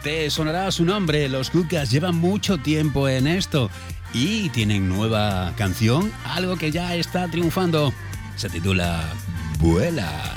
Te sonará su nombre, los Cucas llevan mucho tiempo en esto y tienen nueva canción, algo que ya está triunfando. Se titula Vuela.